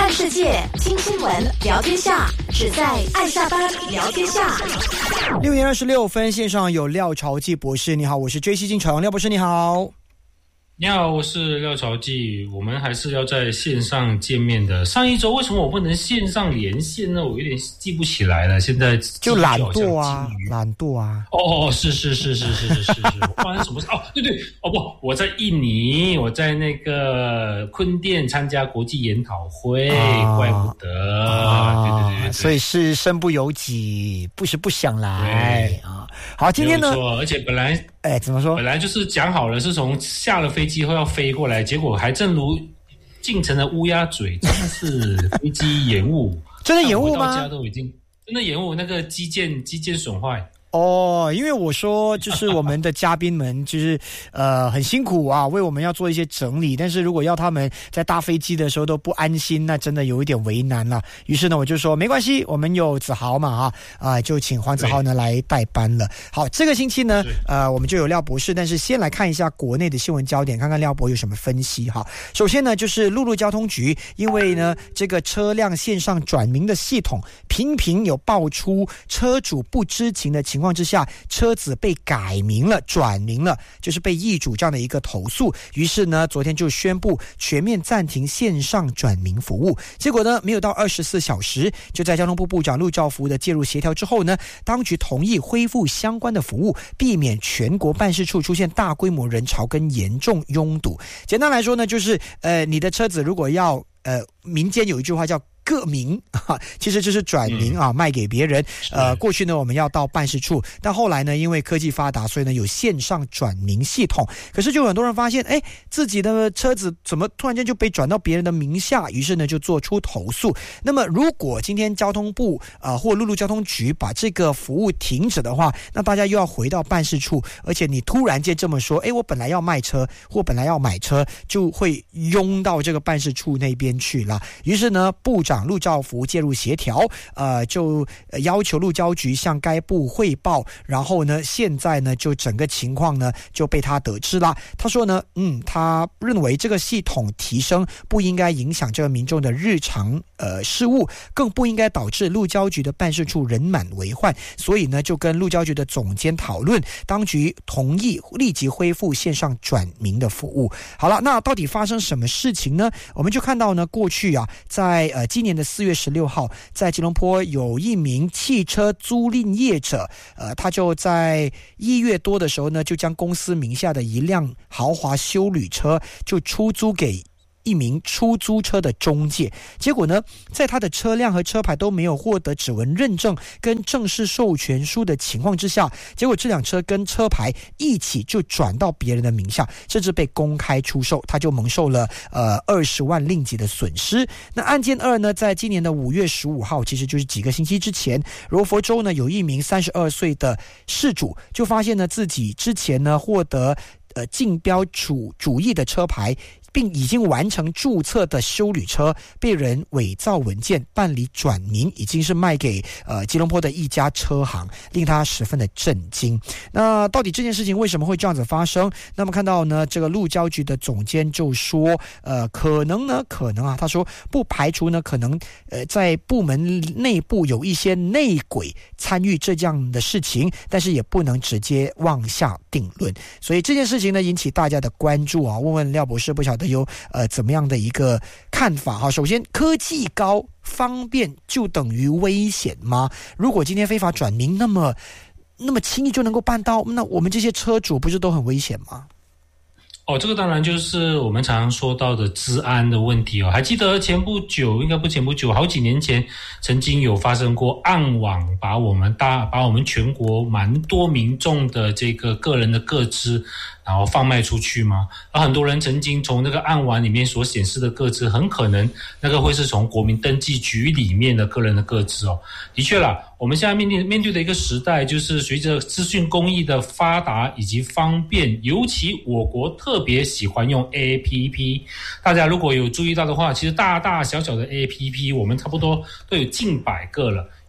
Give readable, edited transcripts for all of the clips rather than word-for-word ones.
看世界，听新闻，聊天下，只在爱下班聊天下。 6:26，线上有廖朝记博士，你好，我是JC进城，廖博士你好。 你好，我是廖朝记。我们还是要在线上见面的。上一周为什么我不能线上连线呢？我有点记不起来了。现在就懒惰啊，懒惰啊。 哦，是，我发生什么事？哦，对，哦不，我在印尼，我在那个坤甸参加国际研讨会，怪不得。对， 所以是身不由己，不是不想来啊。好，今天呢， 没有错，而且本来怎么说？ 本来就是讲好了，是从下了飞机后要飞过来，结果还正如进城的乌鸦嘴，真的是飞机延误， 真的延误吗？ 到家都已经真的延误，那个机件损坏。 哦，因为我说就是我们的嘉宾们就是很辛苦啊，为我们要做一些整理，但是如果要他们在搭飞机的时候都不安心，那真的有一点为难了。于是呢，我就说没关系，我们有子豪嘛就请黄子豪呢来代班了。好，这个星期呢我们就有廖博士，但是先来看一下国内的新闻焦点，看看廖博有什么分析哈。首先呢，就是陆路交通局，因为呢这个车辆线上转名的系统频有爆出车主不知情的情况之下，车子被改名了、转名了，就是被易主这样的一个投诉。于是呢，昨天就宣布全面暂停线上转名服务。结果呢，没有到24小时，就在交通部部长陆兆福的介入协调之后呢，当局同意恢复相关的服务，避免全国办事处出现大规模人潮跟严重拥堵。简单来说呢，就是你的车子如果要民间有一句话叫个名其实就是转名卖给别人。过去呢我们要到办事处，但后来呢因为科技发达，所以呢有线上转名系统。可是就有很多人发现自己的车子怎么突然间就被转到别人的名下，于是呢就做出投诉。那么如果今天交通部或陆路交通局把这个服务停止的话，那大家又要回到办事处，而且你突然间这么说，我本来要卖车或本来要买车，就会拥到这个办事处那边去了。于是呢部长陆兆福介入协调，就要求陆交局向该部汇报，然后呢现在呢就整个情况呢就被他得知了。他说呢他认为这个系统提升不应该影响这个民众的日常事务，更不应该导致陆交局的办事处人满为患，所以呢就跟陆交局的总监讨论，当局同意立即恢复线上转名的服务。好了，那到底发生什么事情呢？我们就看到呢过去在今年的4月16号，在吉隆坡有一名汽车租赁业者，他就在1月多的时候呢，就将公司名下的一辆豪华休旅车就出租给一名出租车的中介。结果呢，在他的车辆和车牌都没有获得指纹认证跟正式授权书的情况之下，结果这辆车跟车牌一起就转到别人的名下，甚至被公开出售，他就蒙受了20万令吉的损失。那案件2呢，在今年的5月15号，其实就是几个星期之前，柔佛州呢有一名32岁的事主就发现呢自己之前呢获得竞标主义的车牌，并已经完成注册的休旅车被人伪造文件办理转名，已经是卖给吉隆坡的一家车行，令他十分的震惊。那到底这件事情为什么会这样子发生？那么看到呢这个陆交局的总监就说可能他说不排除呢可能在部门内部有一些内鬼参与这样的事情，但是也不能直接妄下定论。所以这件事情呢引起大家的关注问问廖博士，不晓得有怎么样的一个看法首先，科技高方便就等于危险吗？如果今天非法转名那么轻易就能够办到，那我们这些车主不是都很危险吗？ 这个当然就是我们常常说到的治安的问题还记得前不久好几年前曾经有发生过暗网把我们全国蛮多民众的这个个人的个资然后贩卖出去吗？而很多人曾经从那个暗网里面所显示的个资，很可能那个会是从国民登记局里面的个人的个资的确啦，我们现在面对的一个时代，就是随着资讯工艺的发达以及方便，尤其我国特别喜欢用 APP。大家如果有注意到的话，其实大大小小的 APP 我们差不多都有近100个了。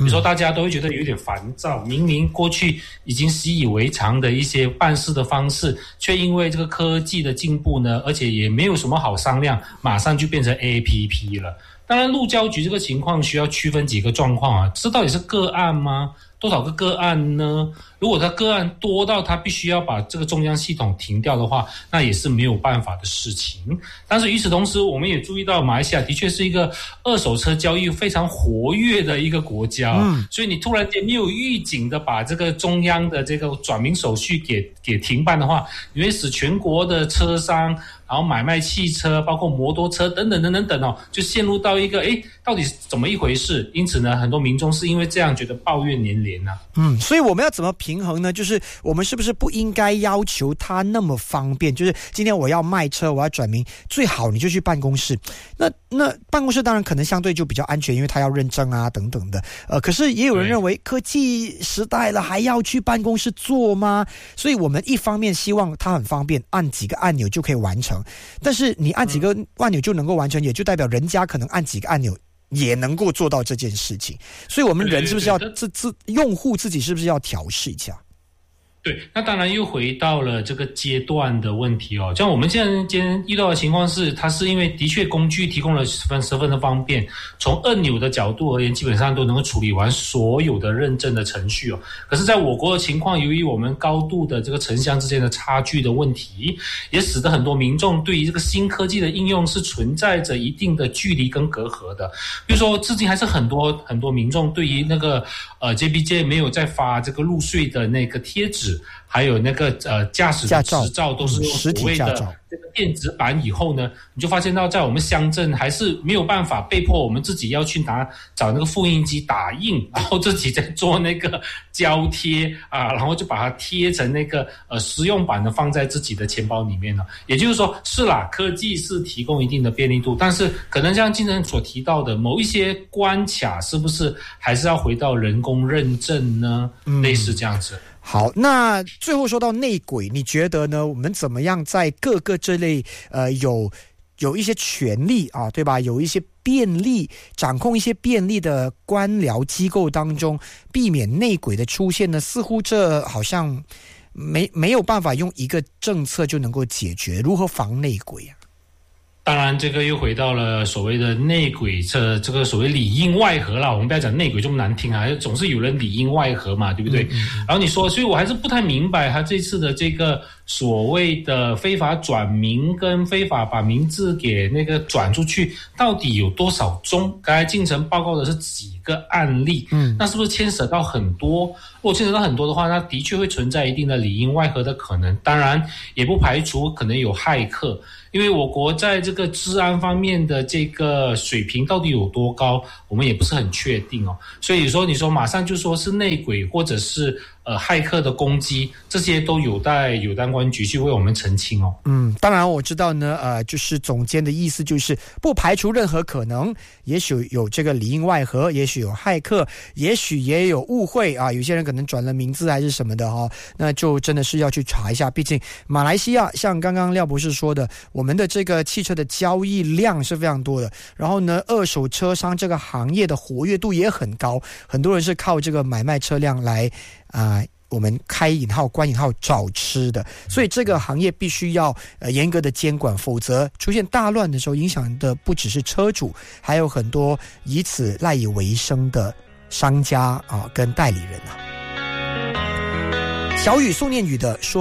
比如说大家都会觉得有点烦躁，明明过去已经习以为常的一些办事的方式，却因为这个科技的进步呢，而且也没有什么好商量，马上就变成 APP 了。当然路交局这个情况需要区分几个状况啊，这到底是个案吗？多少个个案呢？如果它个案多到它必须要把这个中央系统停掉的话，那也是没有办法的事情。但是与此同时，我们也注意到马来西亚的确是一个二手车交易非常活跃的一个国家，所以你突然间没有预警的把这个中央的这个转名手续给停办的话，你会使全国的车商，然后买卖汽车，包括摩托车等等等等等就陷入到一个到底是怎么一回事？因此呢，很多民众是因为这样觉得抱怨连连啊。 所以我们要怎么平衡呢？就是我们是不是不应该要求它那么方便？就是今天我要卖车，我要转名，最好你就去办公室。那办公室当然可能相对就比较安全，因为它要认证啊等等的。可是也有人认为科技时代了，还要去办公室做吗？所以我们一方面希望它很方便，按几个按钮就可以完成。但是你按几个按钮就能够完成，也就代表人家可能按几个按钮也能够做到这件事情。所以我们人是不是要用户自己是不是要调试一下？ 对，那当然又回到了这个阶段的问题像我们现在今天遇到的情况是，它是因为的确工具提供了十分的方便，从按钮的角度而言，基本上都能够处理完所有的认证的程序可是在我国的情况，由于我们高度的这个城乡之间的差距的问题，也使得很多民众对于这个新科技的应用是存在着一定的距离跟隔阂的。比如说至今还是很多民众对于那个JBJ 没有再发这个入税的那个贴纸，还有那个驾驶的执照都是用所谓的这个电子版以后呢，你就发现到在我们乡镇还是没有办法，被迫我们自己要去找那个复印机打印，然后自己再做那个胶贴然后就把它贴成那个实用版的放在自己的钱包里面了。也就是说，是啦，科技是提供一定的便利度，但是可能像今天所提到的某一些关卡，是不是还是要回到人工认证呢？类似这样子。 好，那最后说到内轨，你觉得呢？我们怎么样在各个这类有一些权利对吧？有一些便利，掌控一些便利的官僚机构当中，避免内轨的出现呢？似乎这好像没有办法用一个政策就能够解决。如何防内轨啊？ 当然这个又回到了所谓的内轨，这个所谓里应外合啦。我们不要讲内轨这么难听总是有人里应外合嘛，对不对？然后你说，所以我还是不太明白他这次的这个所谓的非法转名跟非法把名字给那个转出去到底有多少宗。刚才进程报告的是几个案例，那是不是牵涉到很多？如果牵涉到很多的话，那的确会存在一定的里应外合的可能。当然也不排除可能有骇客，因为我国在这个治安方面的这个水平到底有多高，我们也不是很确定所以说你说马上就说是内鬼或者是骇客的攻击，这些都有待公安局去为我们澄清当然我知道呢，就是总监的意思就是不排除任何可能，也许有这个里应外合，也许有骇客，也许也有误会有些人可能转了名字还是什么的那就真的是要去查一下。毕竟马来西亚像刚刚廖博士说的，我们的这个汽车的交易量是非常多的，然后呢二手车商这个行业的活跃度也很高，很多人是靠这个买卖车辆来我们开引号关引号找吃的，所以这个行业必须要严格的监管，否则出现大乱的时候，影响的不只是车主，还有很多以此赖以为生的商家跟代理人小雨宋念宇的说。